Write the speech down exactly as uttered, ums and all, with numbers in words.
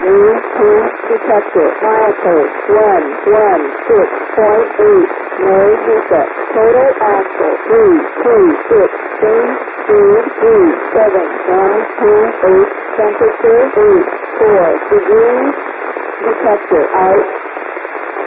New cruise detector. Milepost one one six point eight. Noise reset. Total axle three three six. Change speed three seven one two eight. Temperature eight four degrees. Detector out.